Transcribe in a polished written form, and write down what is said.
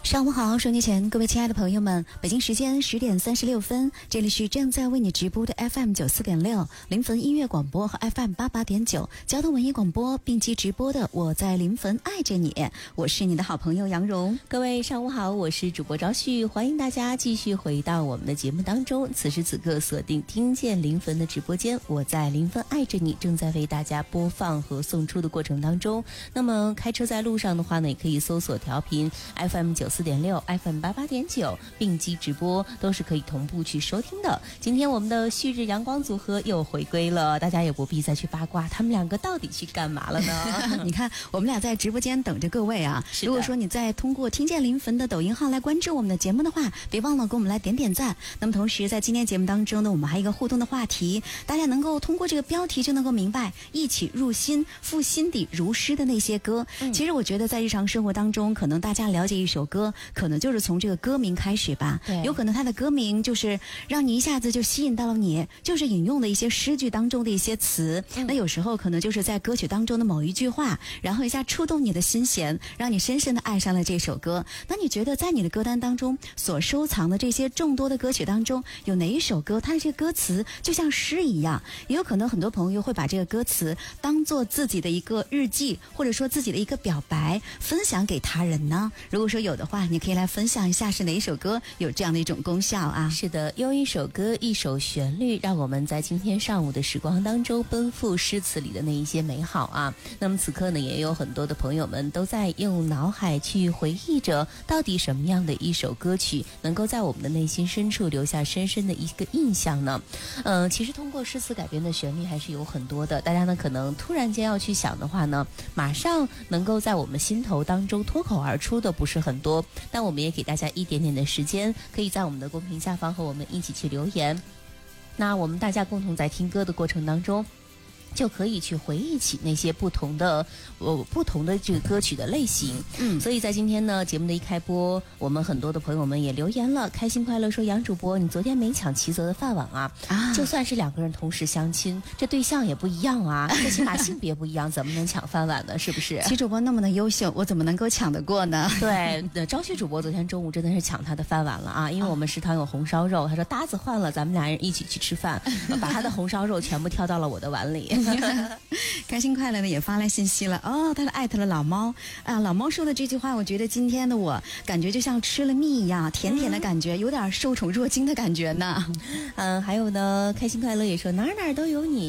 上午好，收音机前各位亲爱的朋友们，北京时间10点36分，这里是正在为你直播的 FM 94.6临汾音乐广播和 FM 88.9交通文艺广播并机直播的我在临汾爱着你，我是你的好朋友杨蓉。 各位上午好，我是主播赵旭，欢迎大家继续回到我们的节目当中。此时此刻锁定听见临汾的直播间，我在临汾爱着你正在为大家播放和送出的过程当中。那么开车在路上的话呢，也可以搜索调频 FM 94.6 FM 88.9并机直播，都是可以同步去收听的。今天我们的旭日阳光组合又回归了，大家也不必再去八卦他们两个到底去干嘛了呢？ 你看我们俩在直播间等着各位啊。如果说你在通过听见临汾的抖音号来关注我们的节目的话，别忘了给我们来点点赞。那么同时在今天节目当中呢，我们还有一个互动的话题，大家能够通过这个标题就能够明白一起入心赋心底如诗的那些歌。其实我觉得在日常生活当中，可能大家了解一首歌，可能就是从这个歌名开始吧。有可能它的歌名就是让你一下子就吸引到了你，就是引用的一些诗句当中的一些词。那有时候可能就是在歌曲当中的某一句话，然后一下触动你的心弦，让你深深的爱上了这首歌。那你觉得在你的歌单当中所收藏的这些众多的歌曲当中，有哪一首歌它的这个歌词就像诗一样？也有可能很多朋友会把这个歌词当做自己的一个日记，或者说自己的一个表白，分享给他人呢？如果说有的话，你可以来分享一下是哪一首歌有这样的一种功效啊？ 是的，用一首歌一首旋律，让我们在今天上午的时光当中奔赴诗词里的那一些美好啊。那么此刻呢，也有很多的朋友们都在用脑海去回忆着，到底什么样的一首歌曲能够在我们的内心深处留下深深的一个印象呢？其实通过诗词改编的旋律还是有很多的，大家呢可能突然间要去想的话呢，马上能够在我们心头当中脱口而出的不是很多，但我们也给大家一点点的时间，可以在我们的公屏下方和我们一起去留言。那我们大家共同在听歌的过程当中，就可以去回忆起那些不同的这个歌曲的类型。所以在今天呢，节目的一开播，我们很多的朋友们也留言了，开心快乐说，杨主播你昨天没抢齐泽的饭碗啊，就算是两个人同时相亲，这对象也不一样啊，最起码性别不一样，怎么能抢饭碗呢？是不是？ 齐主播那么的优秀，我怎么能够抢得过呢？ 对，昭旭主播昨天中午真的是抢他的饭碗了啊，因为我们食堂有红烧肉，他说搭子换了，咱们俩人一起去吃饭，把他的红烧肉全部挑到了我的碗里。 开心快乐的也发来信息了哦，他艾特了老猫啊，老猫说的这句话，我觉得今天的我感觉就像吃了蜜一样，甜甜的感觉，有点受宠若惊的感觉呢。 还有呢，开心快乐也说哪儿哪儿都有你。